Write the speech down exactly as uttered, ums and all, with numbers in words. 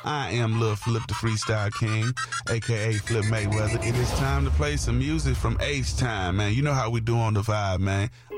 I am Lil Flip the Freestyle King, aka Flip Mayweather. It is time to play some music from H-Time, man. You know how we do on the vibe, man.